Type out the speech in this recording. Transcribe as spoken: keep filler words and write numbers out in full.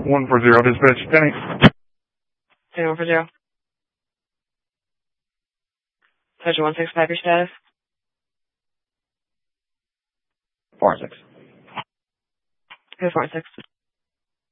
One four zero dispatch, Penny. Penny one four zero. Pleasure one six five, your status? Four six. Good four six.